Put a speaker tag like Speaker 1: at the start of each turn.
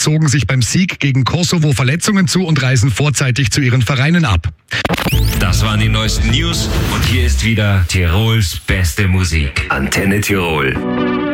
Speaker 1: zogen sich beim Sieg gegen Kosovo Verletzungen zu und reisen vorzeitig zu ihren Vereinen ab.
Speaker 2: Das waren die neuesten News und hier ist wieder Tirols beste Musik. Antenne Tirol.